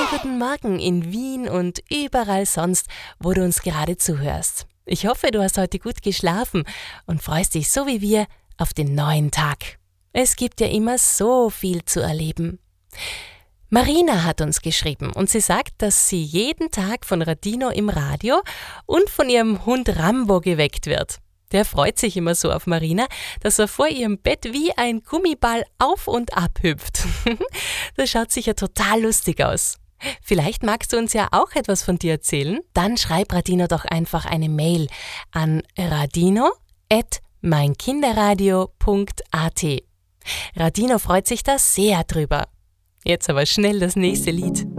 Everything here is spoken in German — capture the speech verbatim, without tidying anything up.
Schönen guten Morgen in Wien und überall sonst, wo du uns gerade zuhörst. Ich hoffe, du hast heute gut geschlafen und freust dich so wie wir auf den neuen Tag. Es gibt ja immer so viel zu erleben. Marina hat uns geschrieben und sie sagt, dass sie jeden Tag von Radino im Radio und von ihrem Hund Rambo geweckt wird. Der freut sich immer so auf Marina, dass er vor ihrem Bett wie ein Gummiball auf und ab hüpft. Das schaut sicher total lustig aus. Vielleicht magst du uns ja auch etwas von dir erzählen? Dann schreib Radino doch einfach eine Mail an radino at meinkinderradio punkt a t. Radino freut sich da sehr drüber. Jetzt aber schnell das nächste Lied.